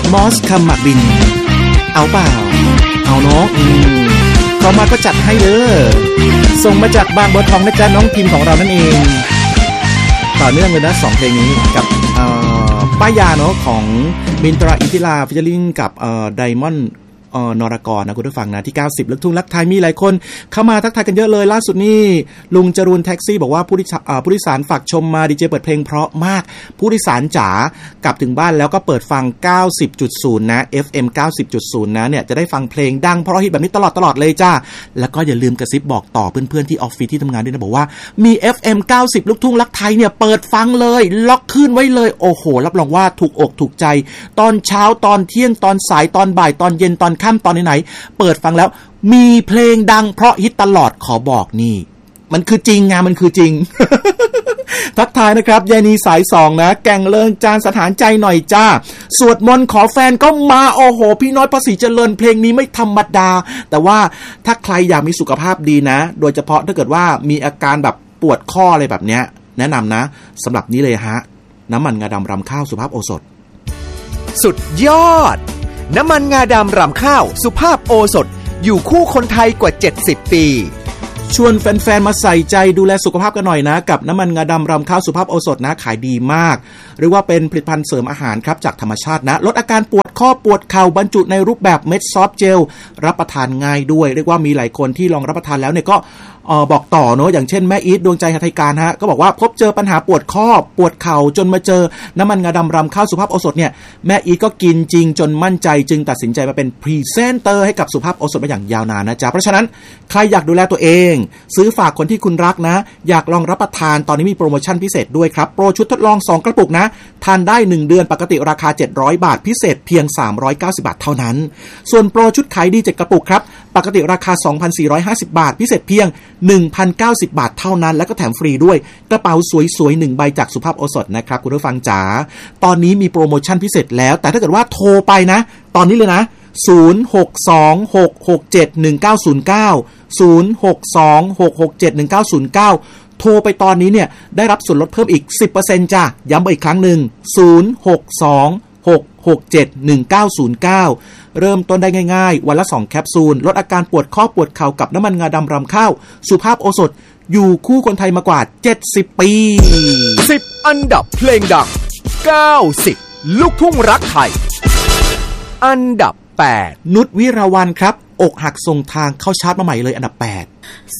มอสคำหมักบินเอาเปล่าเอาเนาะเขามาก็จัดให้เด้อส่งมาจากบางบัวทองนะจ๊ะน้องพิมพ์ของเรานั่นเองต่อเนื่องเลยนะ2เพลงนี้กับป้ายาเนาะของมินตราอินทิราฟิชเชอริ่งกับไดมอนด์นรกรนะคุณผู้ฟังนะที่90ลูกทุ่งรักไทยมีหลายคนเข้ามาทักทายกันเยอะเลยล่าสุดนี่ลุงจรูนแท็กซี่บอกว่าผู้โดยสารฝากชมมาดีเจเปิดเพลงเพราะมากผู้โดยสารจ๋ากลับถึงบ้านแล้วก็เปิดฟัง 90.0 นะ FM 90.0 นะเนี่ยจะได้ฟังเพลงดังเพราะฮิตแบบนี้ตลอดเลยจ้าแล้วก็อย่าลืมกระซิบบอกต่อเพื่อนๆที่ออฟฟิศที่ทำงานด้วยนะบอกว่ามี FM 90ลูกทุ่งรักไทยเนี่ยเปิดฟังเลยล็อกขึ้นไว้เลยโอ้โหรับรองว่าถูกอกถูกใจตอนเช้าตอนเที่ยงตอนสายตอนบ่ายตอนเย็นตอนค่ำตอนไหนๆเปิดฟังแล้วมีเพลงดังเพราะฮิตตลอดขอบอกนี่มันคือจริงไงมันคือจริง ทักทายนะครับยายนีสาย2นะแก่งเลิงจานสถานใจหน่อยจ้าสวดมนต์ขอแฟนก็มาโอ้โหพี่น้อยภาษีเจริญเพลงนี้ไม่ธรรมดาแต่ว่าถ้าใครอยากมีสุขภาพดีนะโดยเฉพาะถ้าเกิดว่ามีอาการแบบปวดข้ออะไรแบบเนี้ยแนะนำนะสำหรับนี้เลยฮะน้ำมันงาดำรำข้าวสุภาพโอสถสุดยอดน้ำมันงาดำรำข้าวสุภาพโอสถอยู่คู่คนไทยกว่า70ปีชวนแฟนๆมาใส่ใจดูแลสุขภาพกันหน่อยนะกับน้ำมันงาดำรำข้าวสุภาพโอสถนะขายดีมากหรือว่าเป็นผลิตภัณฑ์เสริมอาหารครับจากธรรมชาตินะลดอาการปวดข้อปวดเข่าบรรจุในรูปแบบเม็ดซอฟต์เจลรับประทานง่ายด้วยเรียกว่ามีหลายคนที่ลองรับประทานแล้วเนี่ยก็บอกต่อเนอะอย่างเช่นแม่อีทดวงใจหทัยการฮะก็บอกว่าพบเจอปัญหาปวดข้อปวดเข่าจนมาเจอน้ำมันงาดำรำข้าวสุภาพโอสถเนี่ยแม่อีทก็กินจริงจนมั่นใจจึงตัดสินใจมาเป็นพรีเซนเตอร์ให้กับสุภาพโอสถมาอย่างยาวนานนะจ๊ะเพราะฉะนั้นใครอยากดูแลตัวเองซื้อฝากคนที่คุณรักนะอยากลองรับประทานตอนนี้มีโปรโมชั่นพิเศษด้วยครับโปรชุดทดลอง2กระปุกนะทานได้1เดือนปกติราคา700บาทพิเศษเพียง390บาทเท่านั้นส่วนโปรชุดขายดี7กระปุกครับปกติราคา 2,450 บาทพิเศษเพียง 1,090 บาทเท่านั้นแล้วก็แถมฟรีด้วยกระเป๋าสวยๆ1ใบจากสุภาพโอสถนะครับคุณผู้ฟังจ๋าตอนนี้มีโปรโมชั่นพิเศษแล้วแต่ถ้าเกิดว่าโทรไปนะตอนนี้เลยนะ0626671909 โทรไปตอนนี้เนี่ยได้รับส่วนลดเพิ่มอีก 10% จ้ะย้ำอีกครั้งหนึ่ง0626671909เริ่มต้นได้ง่ายๆวันละ2แคปซูลลดอาการปวดข้อปวดเข่ากับน้ำมันงาดำรำข้าวสุภาพโอสถอยู่คู่คนไทยมากว่า70ปี 10อันดับเพลงดัง90ลูกทุ่งรักไทยอันดับ8 นุชวิราวัลย์ครับอกหักส่งทางเข้าชาร์ตมาใหม่เลยอันดับ8